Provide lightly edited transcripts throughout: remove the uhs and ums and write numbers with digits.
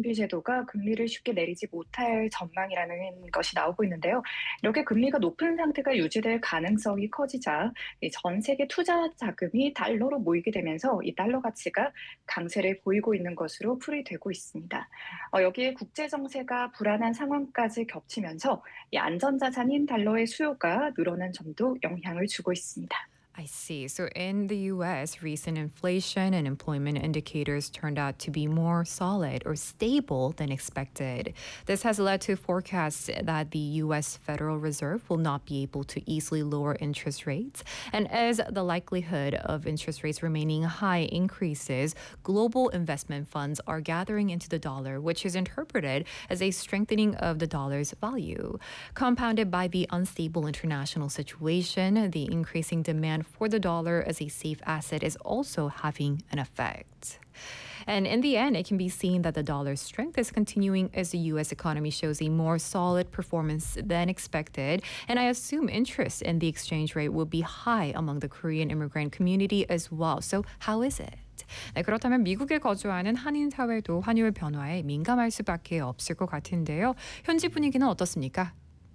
금리 제도가 금리를 쉽게 내리지 못할 전망이라는 것이 나오고 있는데요. 이렇게 금리가 높은 상태가 유지될 가능성이 커지자 이전 세계 투자 자금이 달러로 모이게 되면서 이 달러 가치가 강세를 보이고 있는 것으로 풀이되고 있습니다. 여기에 국제 정세가 불안한 상황까지 겹치면서 이 안전자산인 달러의 수요가 늘어난 점도 영향을 주고 있습니다. I see. So in the US, recent inflation and employment indicators turned out to be more solid or stable than expected. This has led to forecasts that the US Federal Reserve will not be able to easily lower interest rates. And as the likelihood of interest rates remaining high increases, global investment funds are gathering into the dollar, which is interpreted as a strengthening of the dollar's value. Compounded by the unstable international situation, the increasing demand for the dollar as a safe asset is also having an effect. And in the end, it can be seen that the dollar's strength is continuing as the U.S. economy shows a more solid performance than expected. And I assume interest in the exchange rate will be high among the Korean immigrant community as well. So how is it? 네, 그렇다면 미국에 거주하는 한인 사회도 환율 변화에 민감할 수밖에 없을 것 같은데요. 현지 분위기는 어떻습니까?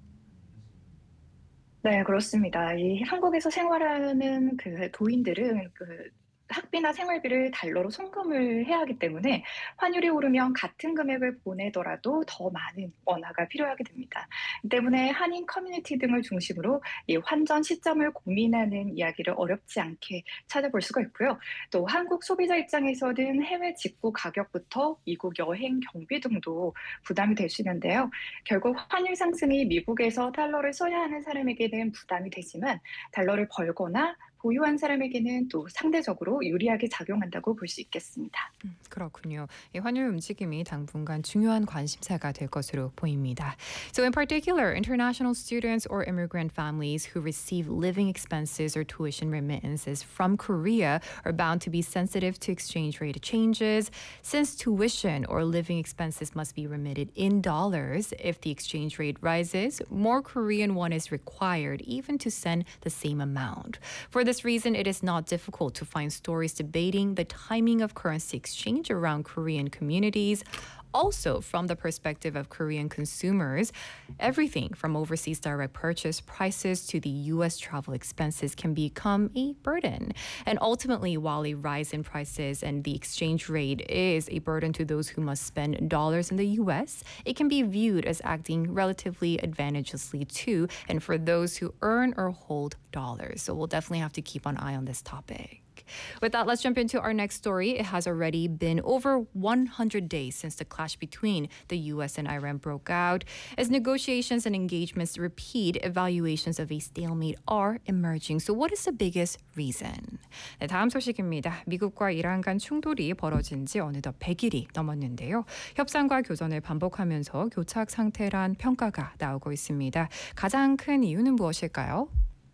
네, 그렇습니다. 이 한국에서 생활하는 그 도인들은 학비나 생활비를 달러로 송금을 해야 하기 때문에 환율이 오르면 같은 금액을 보내더라도 더 많은 원화가 필요하게 됩니다. 이 때문에 한인 커뮤니티 등을 중심으로 이 환전 시점을 고민하는 이야기를 어렵지 않게 찾아볼 수가 있고요. 또 한국 소비자 입장에서는 해외 직구 가격부터 미국 여행 경비 등도 부담이 될 수 있는데요. 결국 환율 상승이 미국에서 달러를 써야 하는 사람에게는 부담이 되지만 달러를 벌거나 보유한 사람에게는 또 상대적으로 유리하게 작용한다고 볼 수 있겠습니다. 그렇군요. 이 환율 움직임이 당분간 중요한 관심사가 될 것으로 보입니다. So in particular, international students or immigrant families who receive living expenses or tuition remittances from Korea are bound to be sensitive to exchange rate changes since tuition or living expenses must be remitted in dollars. If the exchange rate rises, more Korean won is required even to send the same amount. For this reason, it is not difficult to find stories debating the timing of currency exchange around Korean communities. Also, from the perspective of Korean consumers, everything from overseas direct purchase prices to the U.S. travel expenses can become a burden. And ultimately, while a rise in prices and the exchange rate is a burden to those who must spend dollars in the U.S., it can be viewed as acting relatively advantageously too, and for those who earn or hold dollars. So we'll definitely have to keep an eye on this topic. With that, let's jump into our next story. It has already been over 100 days since the clash between the U.S. and Iran broke out. As negotiations and engagements repeat, evaluations of a stalemate are emerging. So what is the biggest reason? 네, 다음 소식입니다. 미국과 이란 간 충돌이 벌어진 지 어느덧 100일이 넘었는데요. 협상과 교전을 반복하면서 교착 상태란 평가가 나오고 있습니다. 가장 큰 이유는 무엇일까요?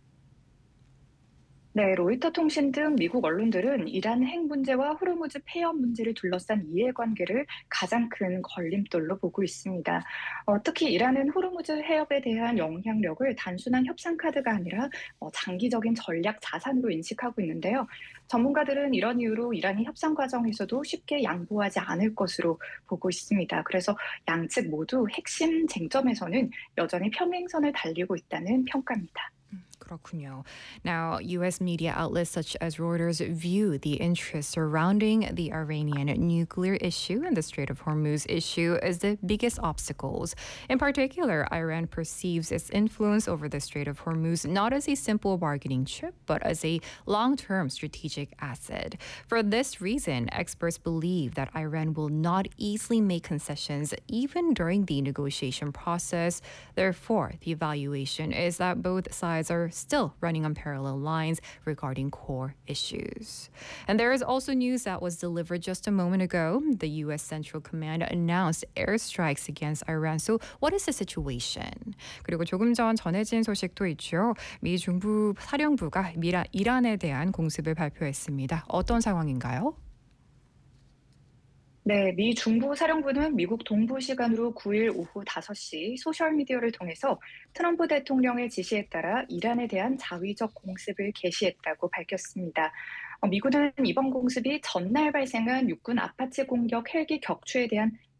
네, 로이터 통신 등 미국 언론들은 이란 핵 문제와 호르무즈 폐업 문제를 둘러싼 이해관계를 가장 큰 걸림돌로 보고 있습니다. 특히 이란은 호르무즈 해협에 대한 영향력을 단순한 협상 카드가 아니라 장기적인 전략 자산으로 인식하고 있는데요. 전문가들은 이런 이유로 이란이 협상 과정에서도 쉽게 양보하지 않을 것으로 보고 있습니다. 그래서 양측 모두 핵심 쟁점에서는 여전히 평행선을 달리고 있다는 평가입니다. 그렇군요. Now, U.S. media outlets such as Reuters view the interests surrounding the Iranian nuclear issue and the Strait of Hormuz issue as the biggest obstacles. In particular, Iran perceives its influence over the Strait of Hormuz not as a simple bargaining chip, but as a long-term strategic asset. For this reason, experts believe that Iran will not easily make concessions even during the negotiation process. Therefore, the evaluation is that both sides are still running on parallel lines regarding core issues. And there is also news that was delivered just a moment ago. The U.S. Central Command announced airstrikes against Iran. So what is the situation? 그리고 조금 전 전해진 소식도 있죠. 미 중부 사령부가 이란에 대한 공습을 발표했습니다. 어떤 상황인가요? 네, 미 중부 사령부는 미국 동부 시간으로 9일 오후 5시 소셜미디어를 통해서 트럼프 대통령의 지시에 따라 이란에 대한 자위적 공습을 개시했다고 밝혔습니다. 미군은 이번 공습이 전날 발생한 육군 아파치 공격 헬기 격추에 대한